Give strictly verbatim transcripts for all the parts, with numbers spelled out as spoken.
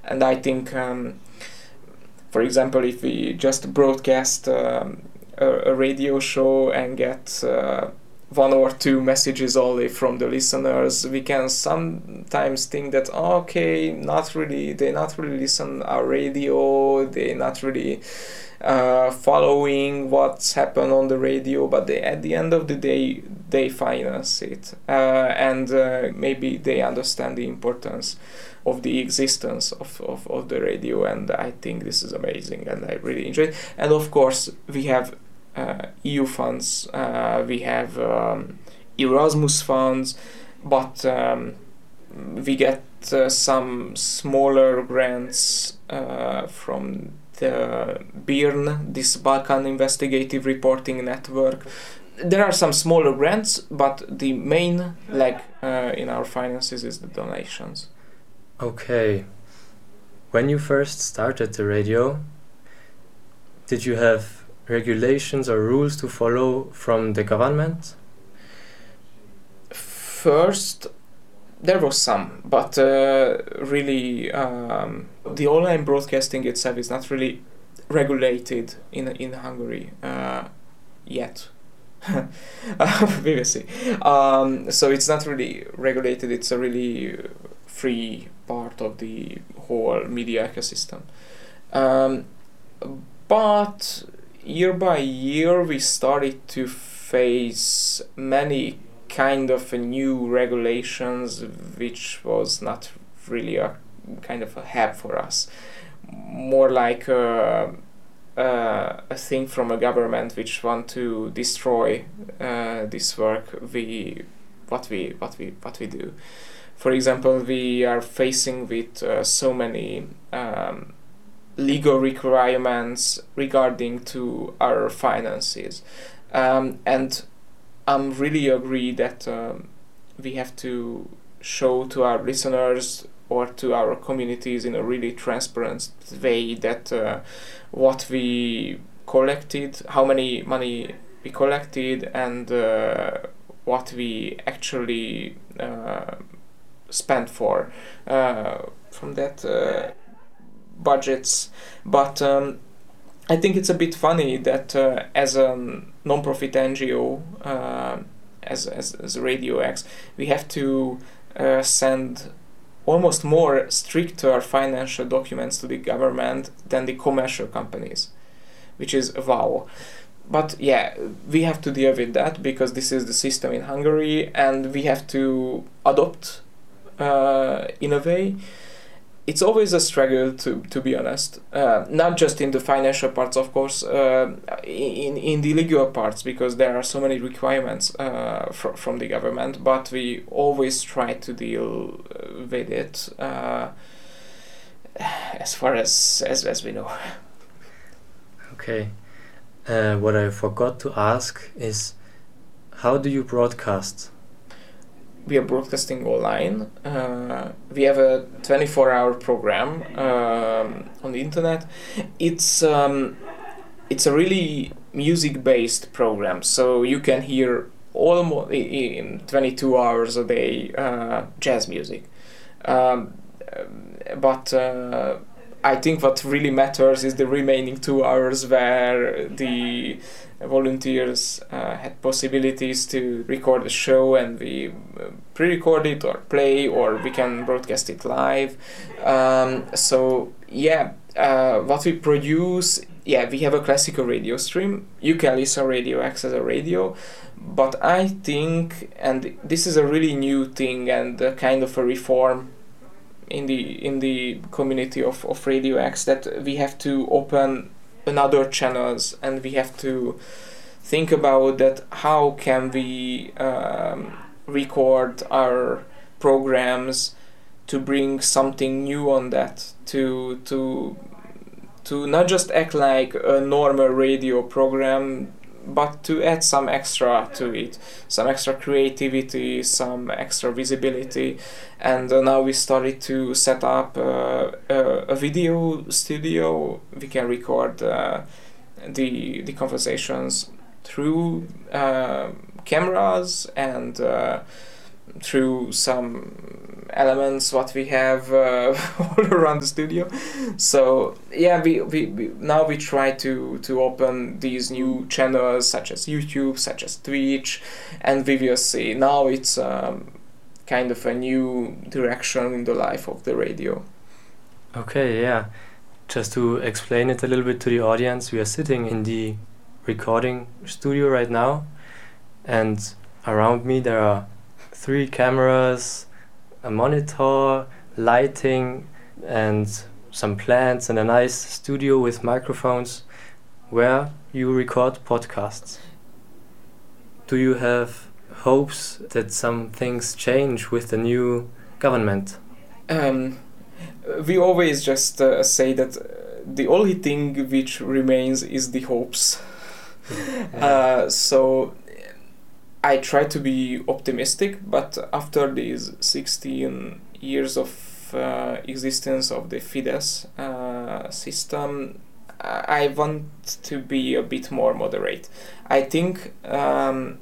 And I think, um, for example, if we just broadcast um, a, a radio show and get uh, one or two messages only from the listeners, we can sometimes think that, oh, okay, not really, they not really listen our radio, they not really uh, following what's happened on the radio, but they, at the end of the day, they finance it, uh, and uh, maybe they understand the importance of the existence of, of, of the radio, and I think this is amazing, and I really enjoy it. And of course, we have Uh, E U funds, uh, we have um, Erasmus funds, but um, we get uh, some smaller grants uh, from the B I R N, this Balkan Investigative Reporting Network. There are some smaller grants, but the main leg uh, in our finances is the donations. Okay. When you first started the radio, did you have regulations or rules to follow from the government? First, there was some, but uh, really um, the online broadcasting itself is not really regulated in in Hungary uh, yet. We will see. Um, so it's not really regulated. It's a really free part of the whole media ecosystem. Um, but year by year, we started to face many kind of new regulations, which was not really a kind of a help for us. More like a, a, a thing from a government which want to destroy uh, this work. We what we what we what we do. For example, we are facing with uh, so many. Um, legal requirements regarding to our finances, um, and I'm really agree that um, we have to show to our listeners or to our communities in a really transparent way that uh, what we collected, how many money we collected, and uh, what we actually uh, spent for uh, from that uh, budgets. But um, I think it's a bit funny that uh, as a non-profit N G O, uh, as, as, as Radio X, we have to uh, send almost more stricter financial documents to the government than the commercial companies, which is wow. But yeah, we have to deal with that because this is the system in Hungary, and we have to adopt uh, in a way. It's always a struggle, to to be honest, uh, not just in the financial parts, of course, uh, in, in the legal parts, because there are so many requirements uh, fr- from the government, but we always try to deal with it uh, as far as, as, as we know. Okay. Uh, what I forgot to ask is, how do you broadcast? We are broadcasting online. Uh, we have a twenty-four hour program um, on the internet. It's um, it's a really music-based program, so you can hear almost in twenty-two hours a day uh, jazz music. Um, but uh, I think what really matters is the remaining two hours where the volunteers uh, had possibilities to record the show, and we pre-record it or play, or we can broadcast it live. Um, so yeah, uh, what we produce, yeah, we have a classical radio stream. You can listen Radio X as a radio, but I think, and this is a really new thing and a kind of a reform in the in the community of, of Radio X, that we have to open another channels, and we have to think about that how can we um, record our programs to bring something new on that, to to to not just act like a normal radio program, but to add some extra to it, some extra creativity, some extra visibility. And uh, now we started to set up uh, a, a video studio. We can record uh, the the conversations through uh, cameras, and uh, through some elements what we have uh, all around the studio. So yeah, we, we, we now we try to to open these new channels such as YouTube, such as Twitch, and we will see. Now it's um, kind of a new direction in the life of the radio. Okay, yeah. Just to explain it a little bit to the audience, we are sitting in the recording studio right now, and around me there are three cameras, a monitor, lighting, and some plants, and a nice studio with microphones where you record podcasts. Do you have hopes that some things change with the new government? Um, we always just uh, say that uh, the only thing which remains is the hopes. Yeah. Uh, so I try to be optimistic, but after these sixteen years of uh, existence of the Fidesz uh, system, I want to be a bit more moderate. I think um,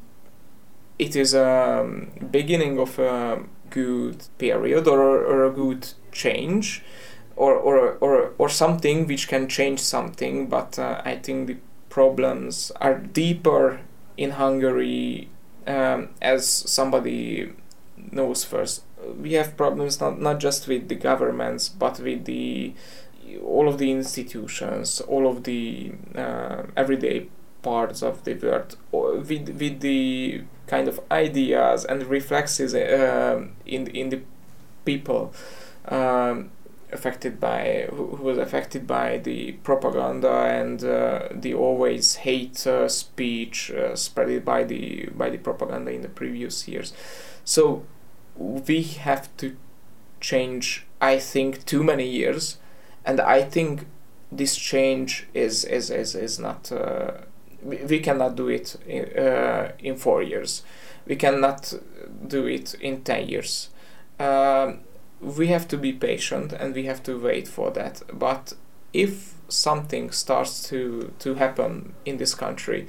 it is a beginning of a good period or, or a good change, or, or, or, or something which can change something, but uh, I think the problems are deeper in Hungary, um, as somebody knows first. We have problems not, not just with the governments, but with the all of the institutions, all of the uh, everyday parts of the world, with with the kind of ideas and reflexes uh, in in the people um, affected by who, who was affected by the propaganda and uh, the always hate uh, speech uh, spread by the by the propaganda in the previous years. So we have to change, I think, too many years, and I think this change is is is, is not uh, we, we cannot do it in, uh, in four years. We cannot do it in ten years. Um, we have to be patient and we have to wait for that. But if something starts to, to happen in this country,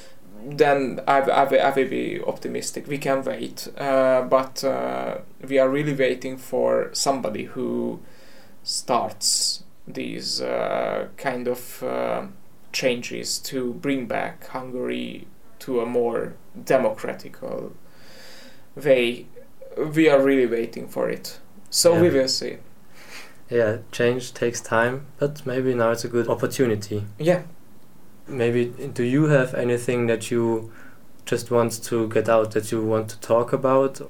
then I, I, I will be optimistic. We can wait, uh, but uh, we are really waiting for somebody who starts these uh, kind of uh, changes to bring back Hungary to a more democratical way. We are really waiting for it. So yeah. We will see. Yeah, change takes time, but maybe now it's a good opportunity. Yeah. Maybe, do you have anything that you just want to get out, that you want to talk about?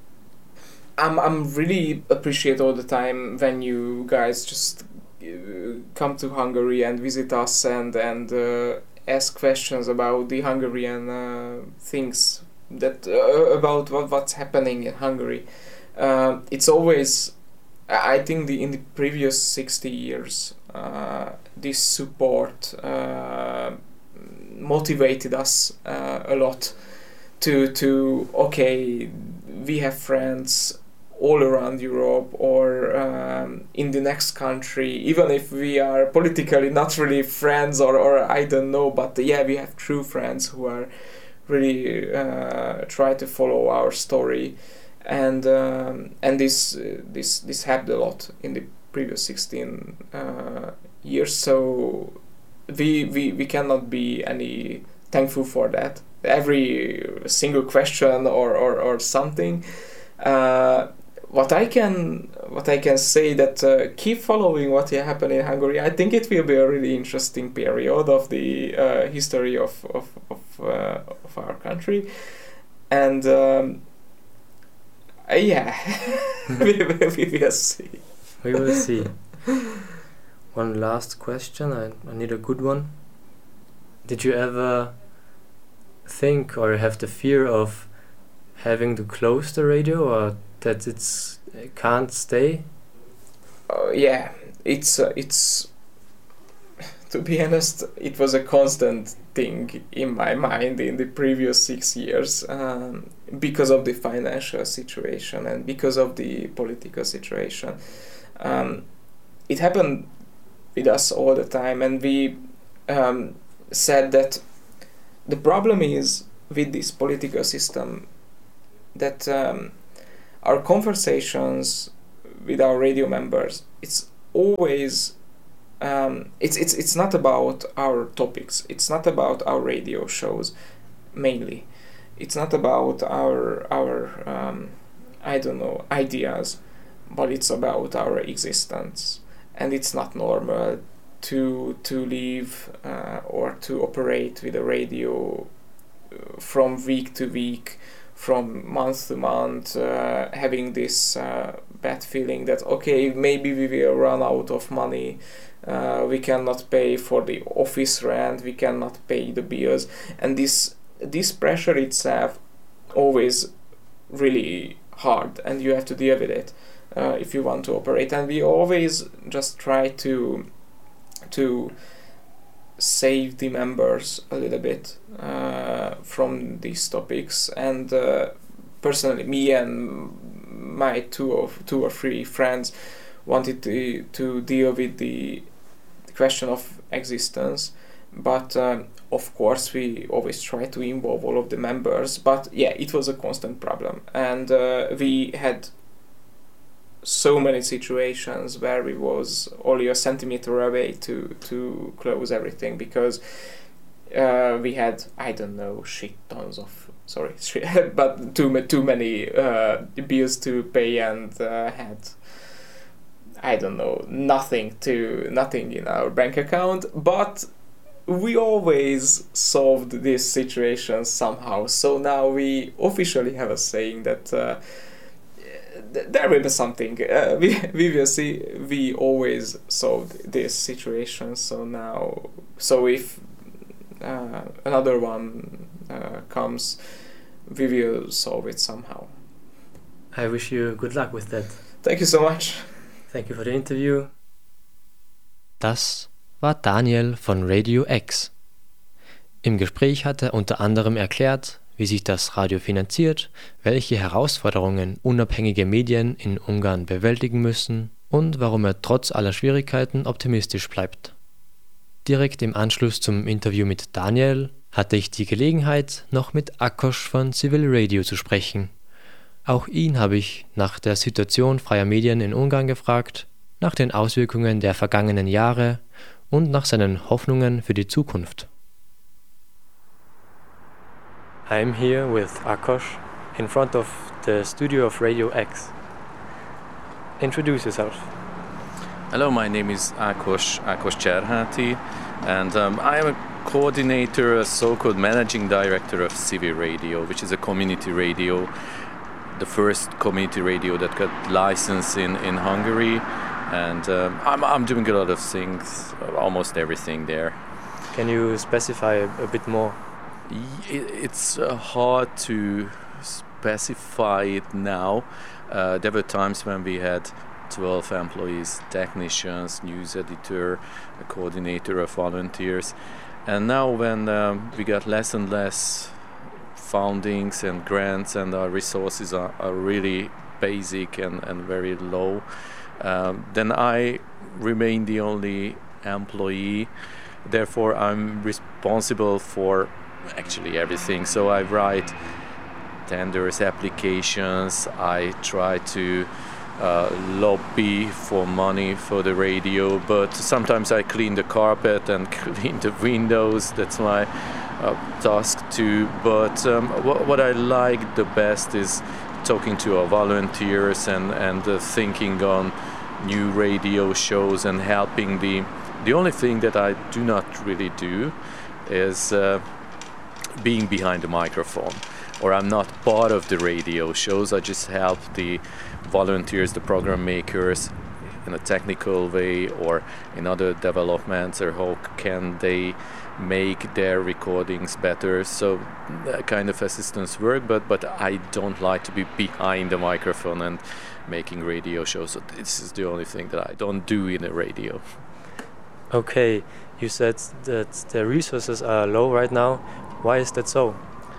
I'm I'm really appreciate all the time when you guys just uh, come to Hungary and visit us and and uh, ask questions about the Hungarian uh, things that uh, about what what's happening in Hungary. Uh, it's always, I think, the in the previous sixty years, uh, this support uh, motivated us uh, a lot to to okay, we have friends all around Europe or um, in the next country, even if we are politically not really friends or, or I don't know, but yeah, we have true friends who are really uh, try to follow our story, and um, and this uh, this this happened a lot in the previous sixteen uh, years. So we, we we cannot be any thankful for that. Every single question or or, or something. Uh, What I can, what I can say that uh, keep following what happened in Hungary. I think it will be a really interesting period of the uh, history of of of, uh, of our country, and um, uh, yeah, we, we will see. We will see. One last question. I, I need a good one. Did you ever think or have the fear of having to close the radio, or that it's it can't stay? Uh, yeah, it's uh, it's. To be honest, it was a constant thing in my mind in the previous six years um, because of the financial situation and because of the political situation. Um, it happened with us all the time, and we um, said that the problem is with this political system that um, our conversations with our radio members, it's always um, it's it's it's not about our topics. It's not about our radio shows mainly. It's not about our our um, I don't know ideas, but it's about our existence. And it's not normal to to live uh, or to operate with a radio uh, from week to week, from month to month, uh, having this uh, bad feeling that okay, maybe we will run out of money, uh, we cannot pay for the office rent, we cannot pay the bills, and this this pressure itself always really hard, and you have to deal with it uh, if you want to operate. And we always just try to to save the members a little bit uh, from these topics. And uh, personally, me and my two or two or three friends wanted to to deal with the question of existence, but um, of course we always try to involve all of the members. But yeah, it was a constant problem, and uh, we had so many situations where we was only a centimeter away to to close everything, because uh, we had, I don't know, shit tons of sorry but too too many uh, bills to pay, and uh, had, I don't know, nothing to nothing in our bank account. But we always solved these situations somehow. So now we officially have a saying that uh, th- there will be something. Uh, we we will see. We always solved these situations. So now, so if uh, another one uh, comes, we will solve it somehow. I wish you good luck with that. Thank you so much. Thank you for the interview. Das war Daniel von Radio X. Im Gespräch hat er unter anderem erklärt, wie sich das Radio finanziert, welche Herausforderungen unabhängige Medien in Ungarn bewältigen müssen und warum er trotz aller Schwierigkeiten optimistisch bleibt. Direkt im Anschluss zum Interview mit Daniel hatte ich die Gelegenheit, noch mit Akos von Civil Radio zu sprechen. Auch ihn habe ich nach der Situation freier Medien in Ungarn gefragt, nach den Auswirkungen der vergangenen Jahre und nach seinen Hoffnungen für die Zukunft. I'm here with Akos in front of the studio of Radio X. Introduce yourself. Hello, my name is Akos, Akos Cserháti, and um, I am a coordinator, a so-called managing director of Civil Radio, which is a community radio, the first community radio that got licensed in, in Hungary. And um, I'm, I'm doing a lot of things, almost everything there. Can you specify a, a bit more? It's uh, hard to specify it now. Uh, there were times when we had twelve employees, technicians, news editor, a coordinator of volunteers. And now when um, we got less and less fundings and grants, and our resources are, are really basic and, and very low, Um, then I remain the only employee. Therefore, I'm responsible for actually everything. So I write tenders, applications. I try to uh, lobby for money for the radio. But sometimes I clean the carpet and clean the windows. That's my uh, task too. But um, wh- what I like the best is talking to our volunteers and, and uh, thinking on new radio shows and helping the the only thing that I do not really do is uh, being behind the microphone, or I'm not part of the radio shows. I just help the volunteers, the program makers, in a technical way or in other developments, or how can they make their recordings better. So that kind of assistance work, but but I don't like to be behind the microphone and making radio shows. So this is the only thing that I don't do in a radio. Okay, you said that the resources are low right now. Why is that so?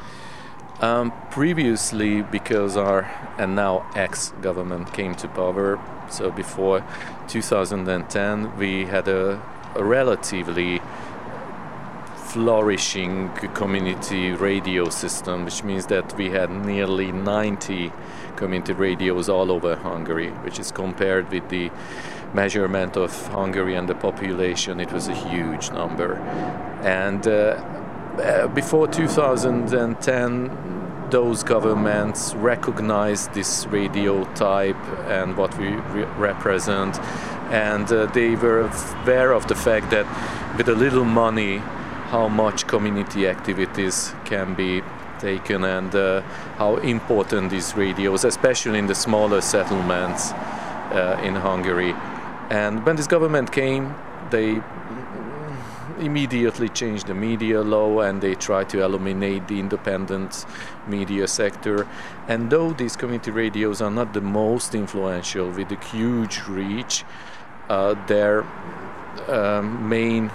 Um, previously, because our and now ex-government came to power, so before two thousand ten we had a, a relatively flourishing community radio system, which means that we had nearly ninety community radios all over Hungary, which is compared with the measurement of Hungary and the population, it was a huge number. And uh, uh, before two thousand ten, those governments recognized this radio type and what we re- represent, and uh, they were aware of the fact that with a little money, how much community activities can be taken, and uh, how important these radios, especially in the smaller settlements uh, in Hungary. And when this government came, they immediately changed the media law, and they tried to eliminate the independent media sector. And though these community radios are not the most influential with a huge reach, uh, their um, main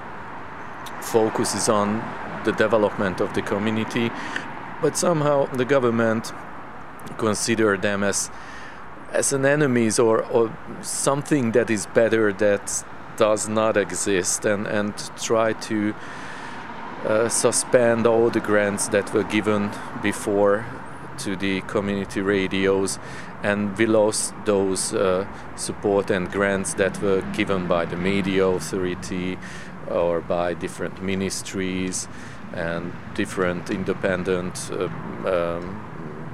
focus is on the development of the community, but somehow the government consider them as as an enemies, or, or something that is better that does not exist, and, and try to uh, suspend all the grants that were given before to the community radios, and we lost those uh, support and grants that were given by the media authority or by different ministries and different independent um, um,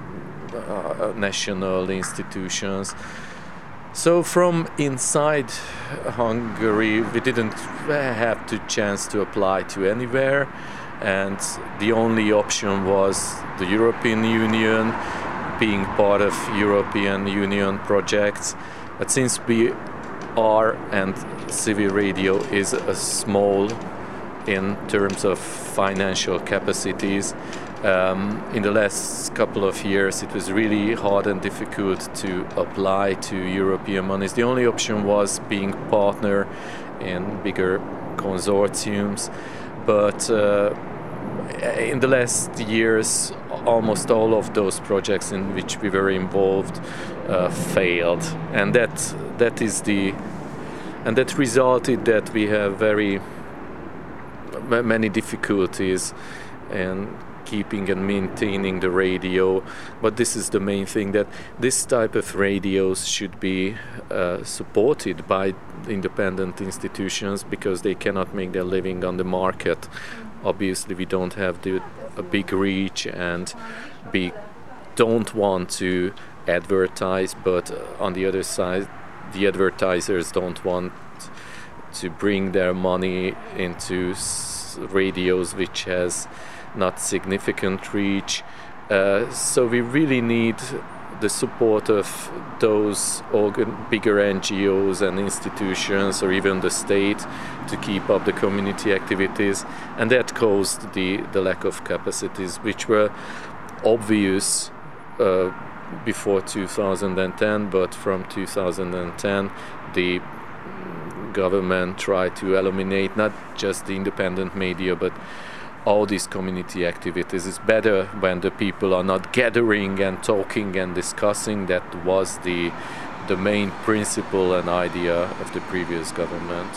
uh, national institutions. So from inside Hungary, we didn't have the chance to apply to anywhere, and the only option was the European Union, being part of European Union projects. But since we are, and Civil Radio is a small in terms of financial capacities, um, in the last couple of years it was really hard and difficult to apply to European monies. The only option was being partner in bigger consortiums, but uh, in the last years almost all of those projects in which we were involved uh, failed, and that that is the and that resulted that we have very many difficulties in keeping and maintaining the radio. But this is the main thing, that this type of radios should be uh, supported by independent institutions, because they cannot make their living on the market. Obviously we don't have the, a big reach, and we don't want to advertise, but on the other side the advertisers don't want to bring their money into s- radios which has not significant reach. Uh, so we really need the support of those organ- bigger N G Os and institutions, or even the state, to keep up the community activities, and that caused the, the lack of capacities, which were obvious uh, before two thousand ten, but from two thousand ten the government tried to eliminate not just the independent media but all these community activities. It's better when the people are not gathering and talking and discussing. That was the the main principle and idea of the previous government.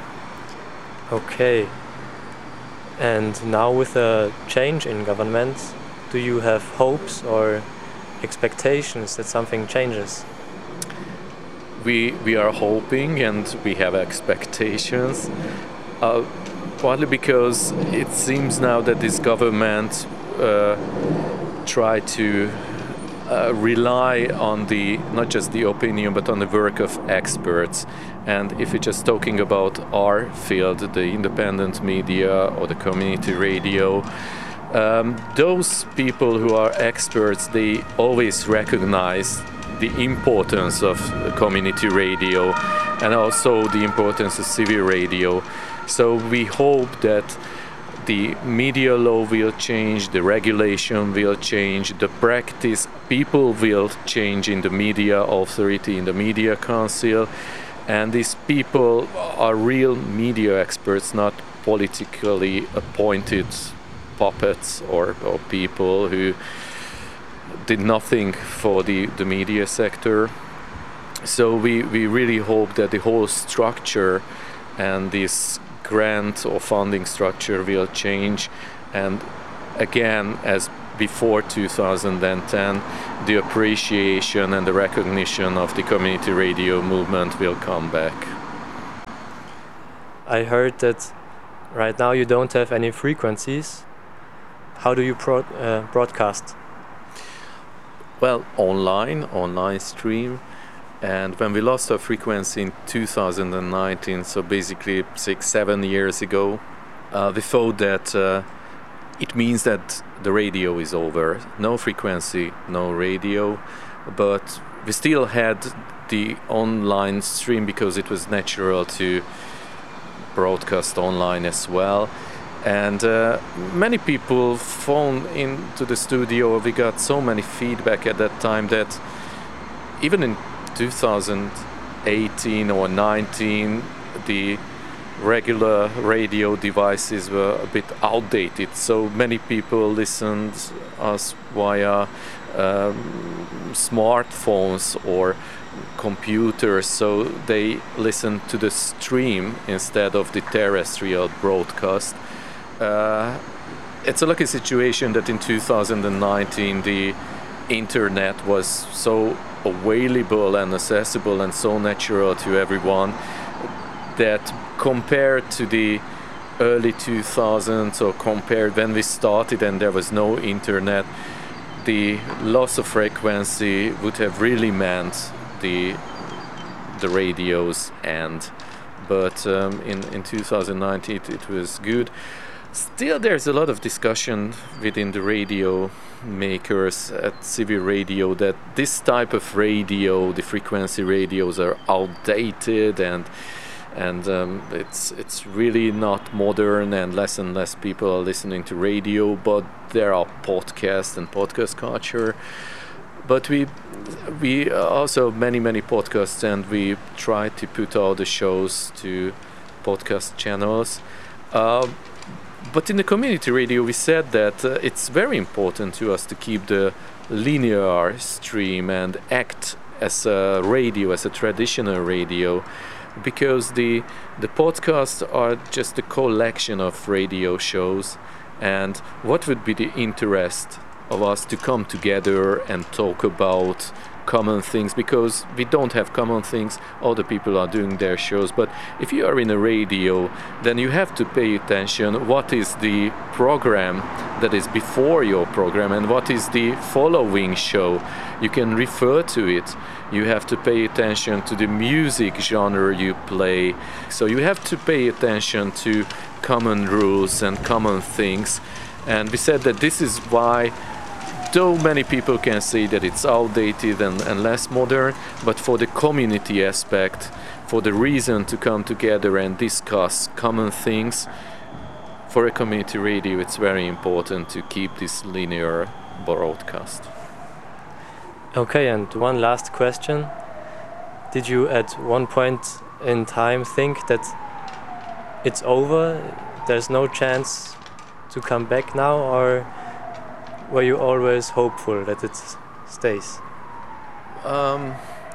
Okay. And now with a change in government, do you have hopes or expectations that something changes? We we are hoping and we have expectations, uh, partly because it seems now that this government uh, try to uh, rely on the not just the opinion but on the work of experts. And if we're just talking about our field, the independent media or the community radio, um, those people who are experts, they always recognize the importance of community radio and also the importance of civil radio. So we hope that the media law will change, the regulation will change, the practice, people will change in the media authority, in the media council, and these people are real media experts, not politically appointed puppets or, or people who did nothing for the, the media sector. So we, we really hope that the whole structure and this grant or funding structure will change, and again, as before two thousand ten, the appreciation and the recognition of the community radio movement will come back. I heard that right now you don't have any frequencies. How do you pro- uh, broadcast? Well, online, online stream. And when we lost our frequency in two thousand nineteen, so basically six, seven years ago, uh, we thought that uh, it means that the radio is over. No frequency, no radio. But we still had the online stream because it was natural to broadcast online as well. And uh, many people phoned into the studio. We got so many feedback at that time that even in two thousand eighteen or nineteen, the regular radio devices were a bit outdated. So many people listened us via um, smartphones or computers, so they listened to the stream instead of the terrestrial broadcast. Uh, it's a lucky situation that in two thousand nineteen the internet was so available and accessible and so natural to everyone that compared to the early two thousands, or compared when we started and there was no internet, the loss of frequency would have really meant the the radio's end. But um, in, in two thousand nineteen it, it was good. Still, there's a lot of discussion within the radio makers at Civil Radio that this type of radio, the frequency radios, are outdated and and um, it's it's really not modern, and less and less people are listening to radio. But there are podcasts and podcast culture. But we we also many many podcasts, and we try to put all the shows to podcast channels. Uh, But in the community radio, we said that uh, it's very important to us to keep the linear stream and act as a radio, as a traditional radio, because the the podcasts are just a collection of radio shows. And what would be the interest of us to come together and talk about common things? Because we don't have common things, other people are doing their shows. But if you are in a radio, then you have to pay attention what is the program that is before your program and what is the following show. You can refer to it. You have to pay attention to the music genre you play. So you have to pay attention to common rules and common things. And we said that this is why, though many people can say that it's outdated and, and less modern, but for the community aspect, for the reason to come together and discuss common things, for a community radio it's very important to keep this linear broadcast. Okay, and one last question. Did you at one point in time think that it's over, there's no chance to come back now, or were you always hopeful that it stays? Um,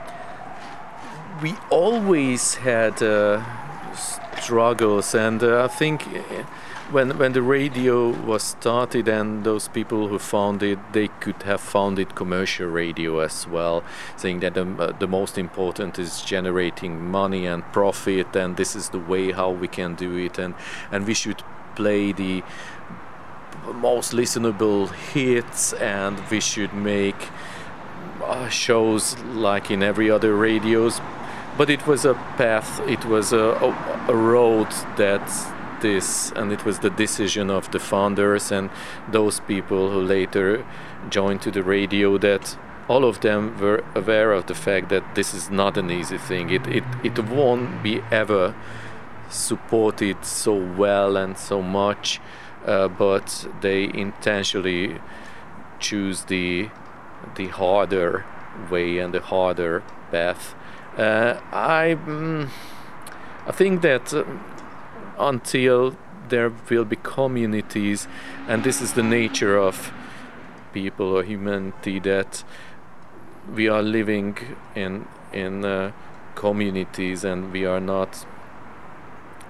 we always had uh, struggles, and uh, I think when when the radio was started and those people who found it, they could have founded commercial radio as well, saying that the, uh, the most important is generating money and profit, and this is the way how we can do it, and, and we should play the most listenable hits, and we should make uh, shows like in every other radios. But it was a path, it was a, a, a road that this, and it was the decision of the founders and those people who later joined to the radio, that all of them were aware of the fact that this is not an easy thing. It it, it won't be ever supported so well and so much. Uh, but they intentionally choose the the harder way and the harder path. Uh, I mm, I think that uh, until there will be communities, and this is the nature of people or humanity, that we are living in in uh, communities, and we are not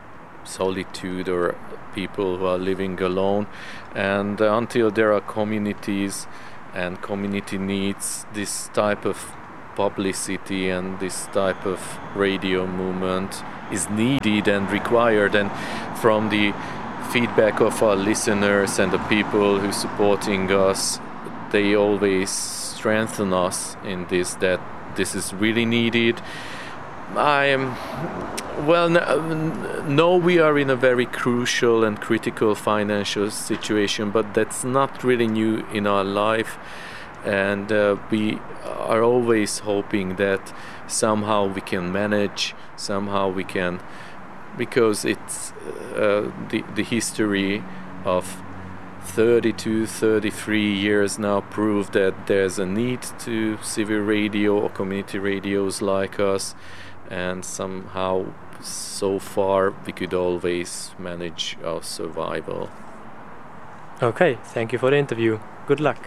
solitude or people who are living alone. And uh, until there are communities and community needs this type of publicity and this type of radio movement is needed and required. And from the feedback of our listeners and the people who are supporting us, they always strengthen us in this, that this is really needed. I am, well, no, we are in a very crucial and critical financial situation, but that's not really new in our life. And uh, we are always hoping that somehow we can manage, somehow we can, because it's uh, the, the history of thirty-two, thirty-three years now prove that there's a need to civil radio or community radios like us, and somehow so far we could always manage our survival. Okay, thank you for the interview. Good luck.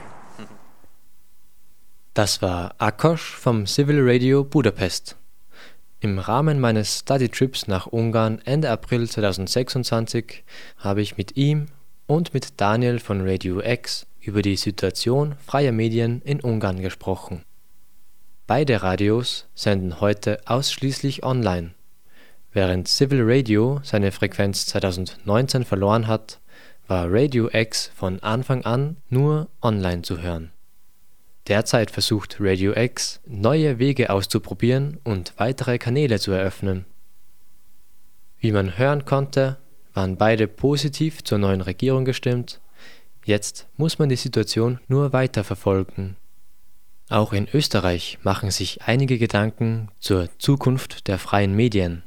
Das war Ákos vom Civil Radio Budapest. Im Rahmen meines Study-Trips nach Ungarn Ende April zweitausendsechsundzwanzig habe ich mit ihm und mit Daniel von Radio X über die Situation freier Medien in Ungarn gesprochen. Beide Radios senden heute ausschließlich online. Während Civil Radio seine Frequenz zweitausendneunzehn verloren hat, war Radio X von Anfang an nur online zu hören. Derzeit versucht Radio X, neue Wege auszuprobieren und weitere Kanäle zu eröffnen. Wie man hören konnte, waren beide positiv zur neuen Regierung gestimmt. Jetzt muss man die Situation nur weiter verfolgen. Auch in Österreich machen sich einige Gedanken zur Zukunft der freien Medien.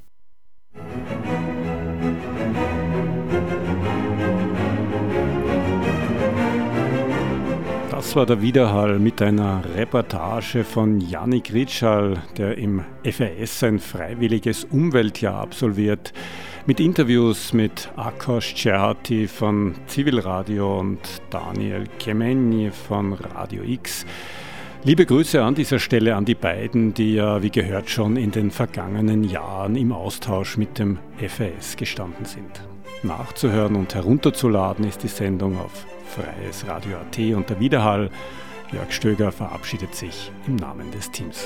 Das war der Widerhall mit einer Reportage von Yannick Ritschal, der im F A S ein freiwilliges Umweltjahr absolviert, mit Interviews mit Ákos Cserháti von Civil Radio und Daniel Kemény von Radio X. Liebe Grüße an dieser Stelle an die beiden, die ja, wie gehört, schon in den vergangenen Jahren im Austausch mit dem F A S gestanden sind. Nachzuhören und herunterzuladen ist die Sendung auf Freies Radio Punkt at und der Widerhall. Jörg Stöger verabschiedet sich im Namen des Teams.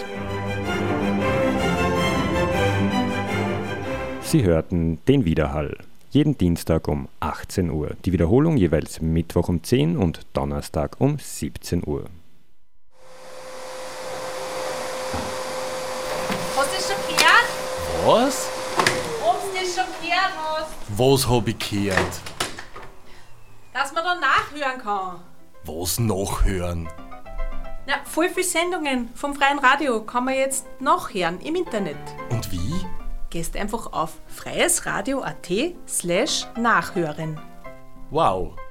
Sie hörten den Widerhall. Jeden Dienstag um achtzehn Uhr. Die Wiederholung jeweils Mittwoch um zehn und Donnerstag um siebzehn Uhr. Hast du das schon gehört? Was? Ob du das schon gehört hast? Was hab ich gehört? Dass man da nachhören kann. Was nachhören? Na, voll viele Sendungen vom Freien Radio kann man jetzt nachhören im Internet. Und wie? Gehst einfach auf freies radio punkt at slash nachhören. Wow,